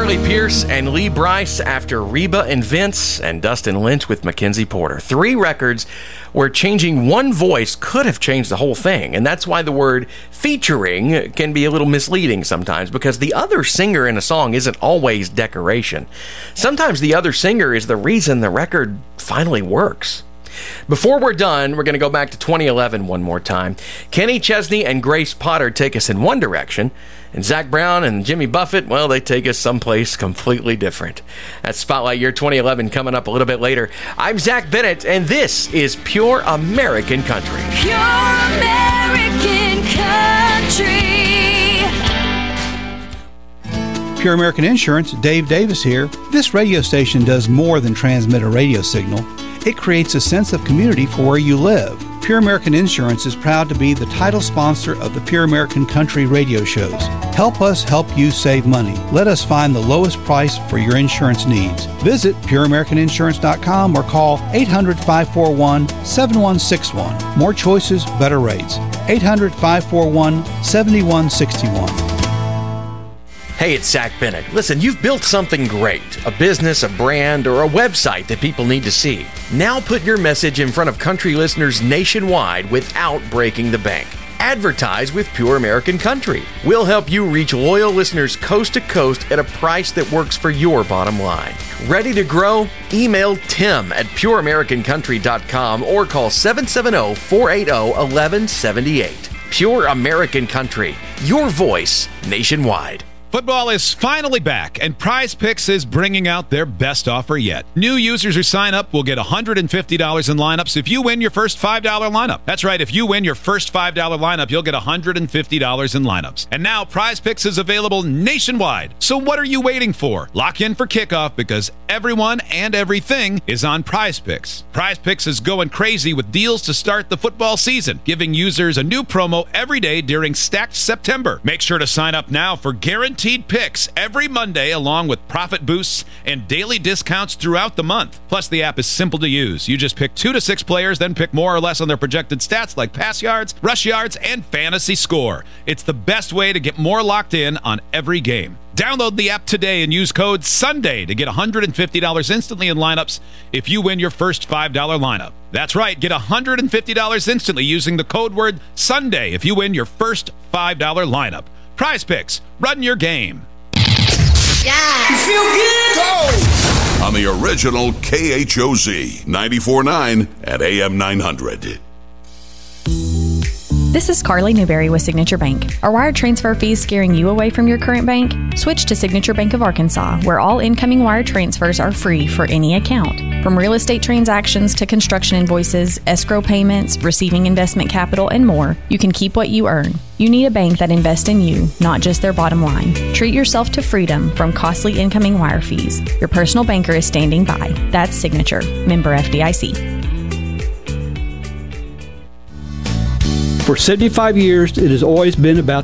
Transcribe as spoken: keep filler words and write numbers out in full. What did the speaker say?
Carly Pearce and Lee Brice after Reba and Vince, and Dustin Lynch with Mackenzie Porter. Three records where changing one voice could have changed the whole thing. And that's why the word featuring can be a little misleading sometimes, because the other singer in a song isn't always decoration. Sometimes the other singer is the reason the record finally works. Before we're done, we're going to go back to twenty eleven one more time. Kenny Chesney and Grace Potter take us in one direction, and Zac Brown and Jimmy Buffett, well, they take us someplace completely different. That's Spotlight Year twenty eleven coming up a little bit later. I'm Zach Bennett, and this is Pure American Country. Pure American Country. Pure American Insurance, Dave Davis here. This radio station does more than transmit a radio signal. It creates a sense of community for where you live. Pure American Insurance is proud to be the title sponsor of the Pure American Country radio shows. Help us help you save money. Let us find the lowest price for your insurance needs. Visit pure american insurance dot com or call eight hundred, five four one, seven one six one. More choices, better rates. eight hundred, five four one, seven one six one. Hey, it's Zach Bennett. Listen, you've built something great, a business, a brand, or a website that people need to see. Now put your message in front of country listeners nationwide without breaking the bank. Advertise with Pure American Country. We'll help you reach loyal listeners coast to coast at a price that works for your bottom line. Ready to grow? Email Tim at pure american country dot com or call seven seven zero, four eight zero, one one seven eight. Pure American Country, your voice nationwide. Football is finally back, and Prize Picks is bringing out their best offer yet. New users who sign up will get one hundred fifty dollars in lineups if you win your first five dollars lineup. That's right, if you win your first five dollars lineup, you'll get one hundred fifty dollars in lineups. And now Prize Picks is available nationwide. So what are you waiting for? Lock in for kickoff, because everyone and everything is on Prize Picks. Prize Picks is going crazy with deals to start the football season, giving users a new promo every day during Stacked September. Make sure to sign up now for guaranteed picks every Monday, along with profit boosts and daily discounts throughout the month. Plus, the app is simple to use. You just pick two to six players, then pick more or less on their projected stats like pass yards, rush yards, and fantasy score. It's the best way to get more locked in on every game. Download the app today and use code SUNDAY to get one hundred fifty dollars instantly in lineups if you win your first five dollars lineup. That's right, get one hundred fifty dollars instantly using the code word SUNDAY if you win your first five dollars lineup. Prize Picks, run your game. Yeah. You feel good? Go! On the original K H O Z, ninety-four point nine at A M nine hundred. This is Carly Newberry with Signature Bank. Are wire transfer fees scaring you away from your current bank? Switch to Signature Bank of Arkansas, where all incoming wire transfers are free for any account. From real estate transactions to construction invoices, escrow payments, receiving investment capital, and more, you can keep what you earn. You need a bank that invests in you, not just their bottom line. Treat yourself to freedom from costly incoming wire fees. Your personal banker is standing by. That's Signature. Member F D I C. For seventy-five years, it has always been about